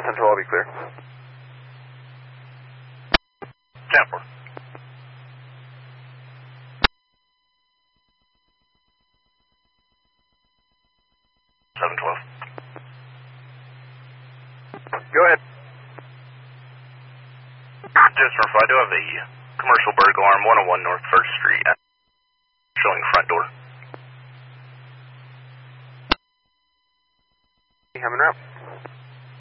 Central, I'll be clear. 10-4. Go ahead. Just for I do have a commercial burglar alarm 101 North 1st Street showing front door. Having route.